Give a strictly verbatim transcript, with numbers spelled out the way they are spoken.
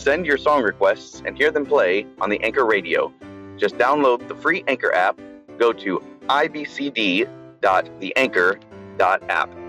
send your song requests and hear them play on the Anchor Radio. Just download the free Anchor app, go to i b c d dot the anchor dot app.